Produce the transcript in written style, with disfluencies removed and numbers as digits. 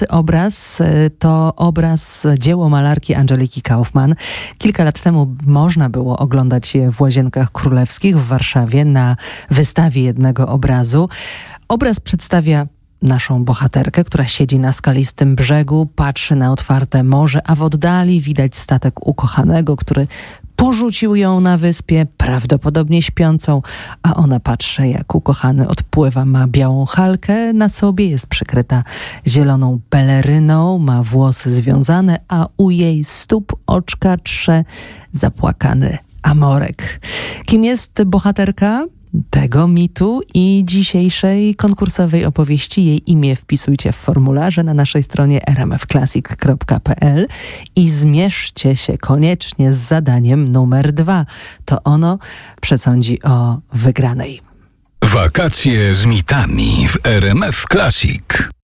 Śpiący obraz to obraz, dzieło malarki Angeliki Kaufman. Kilka lat temu można było oglądać je w Łazienkach Królewskich w Warszawie na wystawie jednego obrazu. Obraz przedstawia naszą bohaterkę, która siedzi na skalistym brzegu, patrzy na otwarte morze, a w oddali widać statek ukochanego, który porzucił ją na wyspie, prawdopodobnie śpiącą, a ona patrzy, jak ukochany odpływa. Ma białą halkę na sobie, jest przykryta zieloną peleryną, ma włosy związane, a u jej stóp oczka trze zapłakany amorek. Kim jest bohaterka tego mitu i dzisiejszej konkursowej opowieści? Jej imię wpisujcie w formularze na naszej stronie rmfclassic.pl i zmierzcie się koniecznie z zadaniem numer 2. To ono przesądzi o wygranej. Wakacje z mitami w RMF Classic.